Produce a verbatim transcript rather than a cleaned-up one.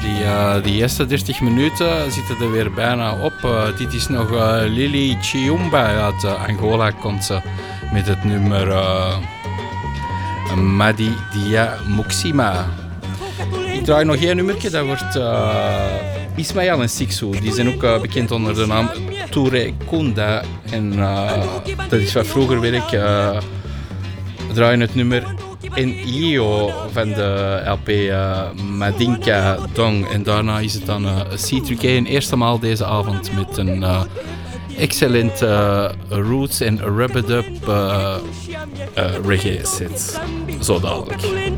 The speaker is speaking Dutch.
die, uh, die eerste dertig minuten zitten er weer bijna op. Uh, dit is nog uh, Lily Chiumba uit uh, Angola, komt ze met het nummer uh, Madi Dia Muxima. Ik draai nog één nummertje, dat wordt uh, Ismael en Sixu. Die zijn ook uh, bekend onder de naam Toure Kunda. En uh, dat is wat vroeger werk. Uh, draaien het nummer En Io van de L P uh, Madinka Dong. En daarna is het dan uh, C-Trick een eerste maal deze avond met een uh, excellent uh, roots en rub-a-dub uh, uh, reggae set. Zo dadelijk.